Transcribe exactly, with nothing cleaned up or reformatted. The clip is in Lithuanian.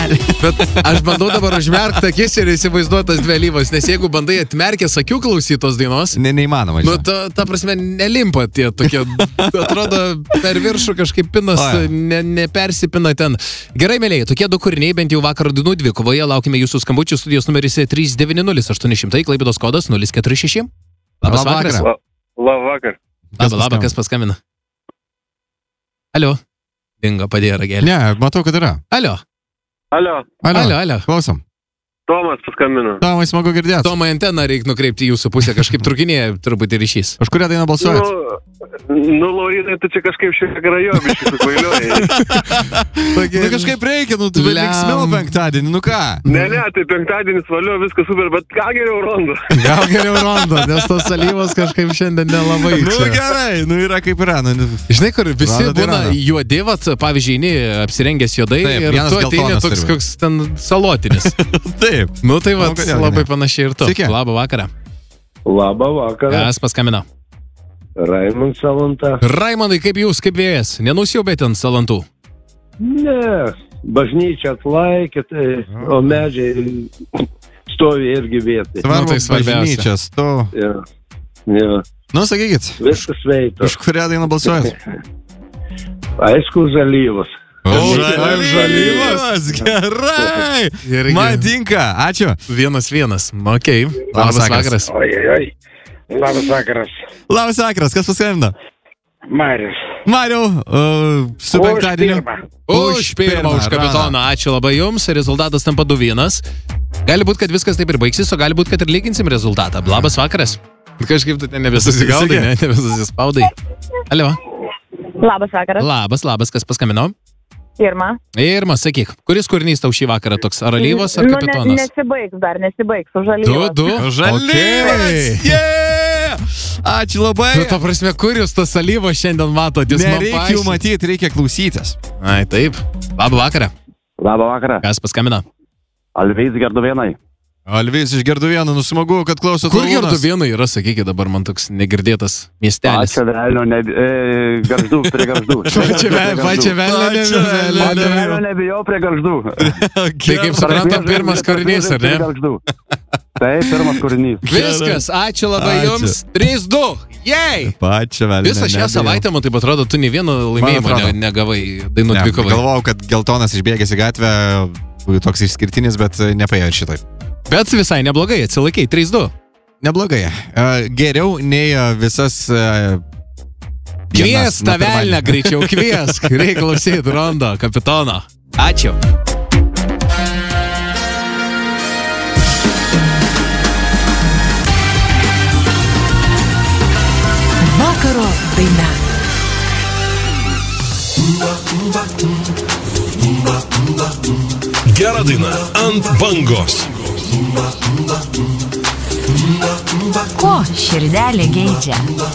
gali. Bet aš bandau dabar užmerkti akis ir įsivaizduotas dvi alyvos, nes jeigu bandai atmerkęs akių klausyti tos dainos, Ne, neįmanoma. nu, ta, ta prasme, nelimpa tie tokie, atrodo, per viršų kažkaip pinas Oi. ne, nepersipina ten. Gerai, mėlyje, tokie du kūriniai, bent jau vakar dainų dvikovoje, laukime jūsų skambučių, studijos numeris trys devyni nulis aštuoni šimtai, Klaipėdos kodas nulis keturi šeši. Labas Labą vakaras. vakarą. Labą vakar. Labą, labą, kas paskambina? Alio. Dingo, padėjo ragelį. Ne, matau, kad yra. Alio. Alio, Alio, Alio, alio. klausom. Tomas paskambino. Tomai, smagu girdėti. Tomai anteną reikia nukreipti į jūsų pusę, kažkaip trukinėje truputį ryšys. Už kurią dainą balsuojat? Nu, nu Laurinai, tu čia kažkaip šiek tiek rajobiškai sukvailiuoji. Nu kažkaip reikia, nu tu Lem. linksmiau penktadienį, nu ką? Ne, ne, tai penktadienis valio, viskas super, bet ką geriau rondo? Gal geriau rondo, nes tos alyvos kažkaip šiandien nelabai Nu čia. gerai, nu yra kaip yra. Nu, Žinai, kur visi Rado, tai būna rado. juodi, vat, pavyzdžiui, eini apsirengęs juodai Taip, ir vienas tu ateini geltonas toks turi būt. koks ten salotinis. taip. Nu tai va, Nu, kodėl labai ne? panašiai ir tu. Sveiki. Labą vakarą. Labą vakarą. Kas paskambino? Raimond Salanta. Raimondai, kaip jūs, kaip vėjas? Nenusiaubėt ant salantų? Ne, bažnyčia atlaikė, tai, o medžiai stovi irgi vietai. Svarbu, Nu, tai svarbiausia. bažnyčias, tu. Ja, ja, Nu, sakykit, viskas veikia. už kurią dainą balsuojat? Aišku, žalyvos. Žalyvas, gerai. Irgi. Man tinka, ačiū. Vienas vienas. Okei. Labas vakaras. vakaras. Oi, oi. Labas vakaras. Labas vakaras, kas paskambino? Marius. Mariau, uh, su penktadieniu. Už pirmą, už kapitoną. Ačiū labai jums. Rezultatas tampa du vienas. Gali būti, kad viskas taip ir baigsis, o gali būti, kad ir lyginsim rezultatą. Labas vakaras. Kažkaip tu ten nebesusigaudai, ne? Nebesusispaudai. Alio. Labas vakaras. Labas, labas, kas paskambino? Irma. Irma, sakyk, kuris kūrinys tau šį vakarą toks? Ar alyvos, ar Nu, kapitonas? ne, nesibaigs dar, nesibaigs. Už Du, alyvos. du. Žalyvas. Okei. Yeah! Ačiū labai. Nu, ta prasme, kur jūs tas alyvos šiandien matot? Jūs man Nereikia jų paaiškinkit. matyti, reikia klausytis. Ai, taip. Labą vakarą. Labą vakarą. Kas paskambino? Alvejs Gerduvėnai. Alvijus iš Gerduvėnų, nusimagu, kad klausot. Kur Arūnas. Gerduvėnai yra, sakykit, dabar man toks negirdėtas miestelis. Ačiū velnio, ne... E, garždų, prie garždų. Pačia velnė, pačia velnė, Pačia velnė. Pačia velnio nebijau prie garždų. Tai kaip suprantam, pirmas kūrinys, ar ne? Prie garždų. Taip, pirmas kūrinys. Viskas, ačiū labai Ačiū. jums. trys du. Jej! Pačia velnė. Visą šią savaitę, man taip atrodo, tu nei vieno laimėjimo atrodo. ne, negavai dainų Ne, dvikovai. galvojau, kad geltonas išbėgęs į gatvę, toks išskirtinis, bet nepaėjo ir šitai. Bet visai neblogai, atsilaikai, trys du. Neblogai. E, Geriau nei e, visas... e, Kvies dienas tą nuo pirmadienio. velnę greičiau, kvies. Reikia klausyti rondo, kapitono. Ačiū. Vakaro daina. Gera daina ant bangos. Ko širdelė geidžia?